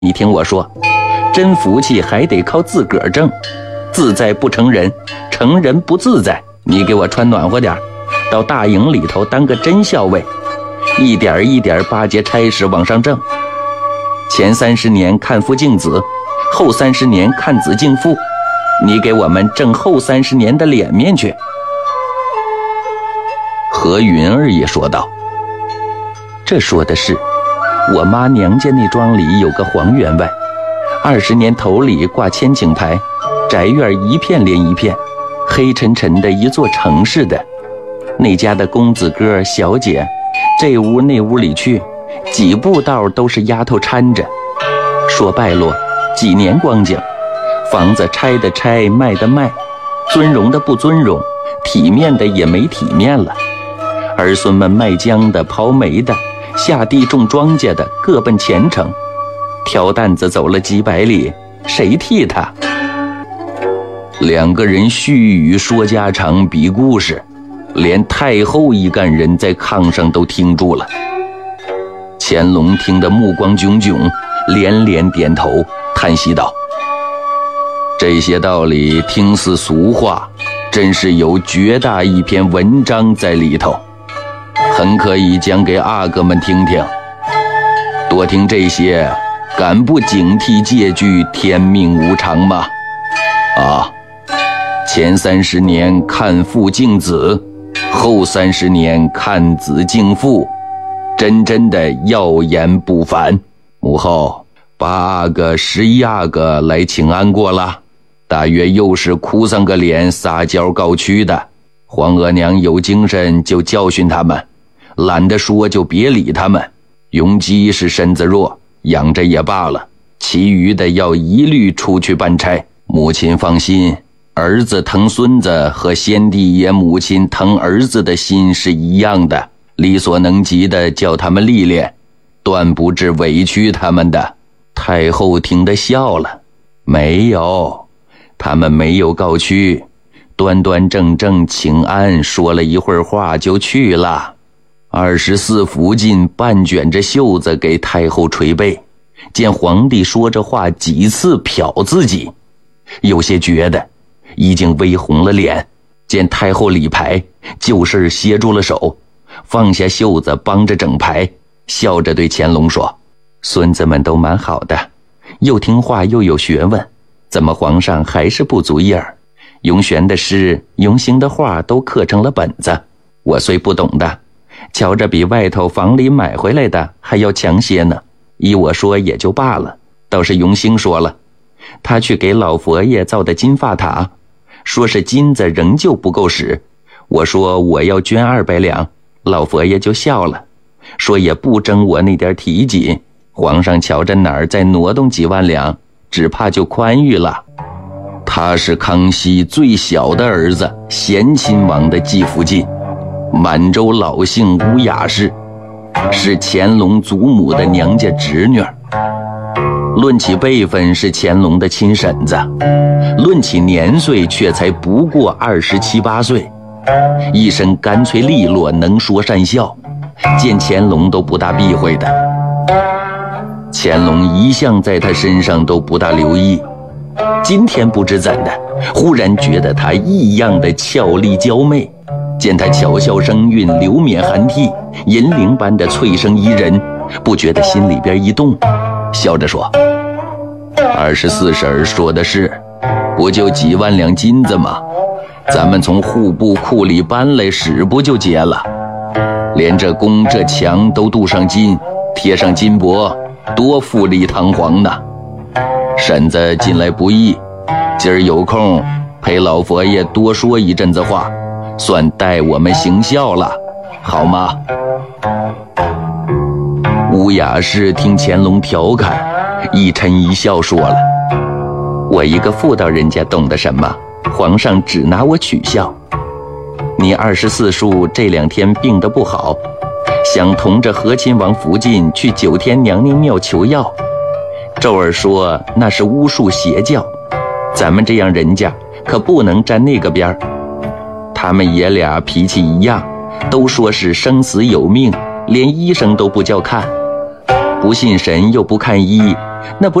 你听我说，真福气还得靠自个儿挣，自在不成人，成人不自在。你给我穿暖和点，到大营里头当个真校尉，一点一点巴结差事往上挣。前30年看父敬子，后30年看子敬父，你给我们挣后30年的脸面去。何云儿也说道：这说的是，我妈娘家那庄里有个黄员外，20年头里挂千顷牌，宅院一片连一片，黑沉沉的一座城似的。那家的公子哥小姐，这屋那屋里去，几步道都是丫头搀着。说败落，几年光景，房子拆的拆，卖的卖，尊荣的不尊荣，体面的也没体面了。儿孙们卖姜的，刨煤的，下地种庄稼的，各奔前程，挑担子走了几百里，谁替他？两个人絮语说家常，比故事，连太后一干人在炕上都听住了。乾隆听得目光炯炯，连连点头，叹息道：这些道理听似俗话，真是有绝大一篇文章在里头，很可以讲给阿哥们听听。多听这些，敢不警惕戒惧天命无常吗？前30年看父敬子，后30年看子敬父，真的耀眼不凡。母后8阿哥11阿哥来请安过了，大约又是哭丧个脸，撒娇告屈的。皇额娘有精神就教训他们，懒得说就别理他们。容基是身子弱，养着也罢了，其余的要一律出去办差。母亲放心，儿子疼孙子和先帝爷母亲疼儿子的心是一样的，力所能及的叫他们历练，断不致委屈他们的。太后听得笑了，没有，他们没有告屈，端端正正请安，说了一会儿话就去了。24福晋半卷着袖子给太后捶背，见皇帝说着话几次瞟自己，有些觉得已经微红了脸。见太后理牌，就事歇住了手，放下袖子帮着整牌，笑着对乾隆说：孙子们都蛮好的，又听话又有学问，怎么皇上还是不足意儿？永璇的诗，永兴的画都刻成了本子，我虽不懂的，瞧着比外头房里买回来的还要强些呢。依我说也就罢了，倒是永兴说了，他去给老佛爷造的金发塔，说是金子仍旧不够使。我说我要捐200两，老佛爷就笑了，说也不争我那点体己，皇上瞧着哪儿再挪动几万两，只怕就宽裕了。他是康熙最小的儿子，咸亲王的继父近，满洲老姓乌雅氏，是乾隆祖母的娘家侄女儿。论起辈分是乾隆的亲婶子，论起年岁却才不过27、8岁，一身干脆利落，能说善笑，见乾隆都不大避讳的。乾隆一向在他身上都不大留意，今天不知怎的，忽然觉得他异样的俏丽娇媚，见他巧笑声韵，流冕含涕，银铃般的翠声怡人，不觉得心里边一动，笑着说：24婶说的是，不就几万两金子吗？咱们从户部库里搬来使不就结了？连这宫这墙都镀上金，贴上金箔，多富丽堂皇呢。婶子近来不易，今儿有空陪老佛爷多说一阵子话，算带我们行孝了，好吗？乌雅氏听乾隆调侃，一嗔一笑说了：我一个妇道人家懂得什么？皇上只拿我取笑。你24叔这2天病得不好，想同着和亲王福晋去9天娘娘庙求药，周儿说那是巫术邪教，咱们这样人家可不能沾那个边儿。他们爷俩脾气一样，都说是生死有命，连医生都不叫看。 不信神又不看医，那不